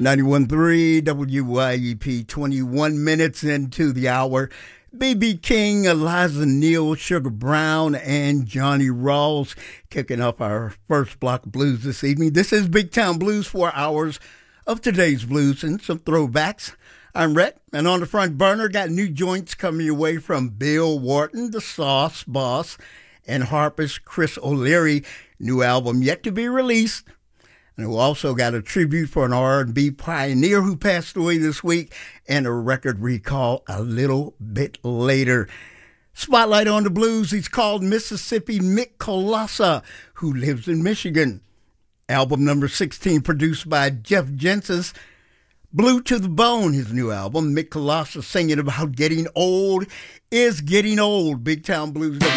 91.3 WYEP, 21 minutes into the hour. B.B. King, Eliza Neal, Sugar Brown, and Johnny Rawls kicking off our first block of blues this evening. This is Big Town Blues, 4 hours of today's blues and some throwbacks. I'm Rhett, and on the front burner, got new joints coming your way from Bill Wharton, the Sauce Boss, and harpist Chris O'Leary. New album yet to be released. And we also got a tribute for an R&B pioneer who passed away this week, and a record recall a little bit later. Spotlight on the blues, he's called Mississippi Mick Kolassa, who lives in Michigan. Album number 16, produced by Jeff Jensen. Blue to the Bone, his new album. Mick Kolassa singing about getting old is getting old. Big Town Blues.